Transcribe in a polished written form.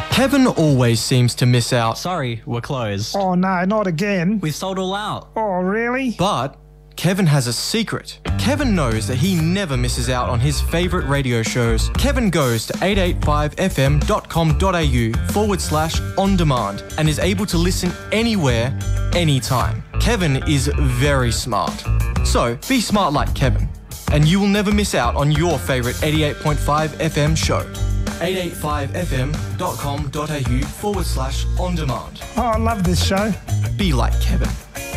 Kevin always seems to miss out. Sorry, we're closed. Oh no, not again. We've sold all out. Oh really? But Kevin has a secret. Kevin knows that he never misses out on his favourite radio shows. Kevin goes to 885fm.com.au/on-demand and is able to listen anywhere, anytime. Kevin is very smart. So be smart like Kevin, and you will never miss out on your favourite 88.5 FM show. 885fm.com.au/on-demand. Oh, I love this show. Be like Kevin.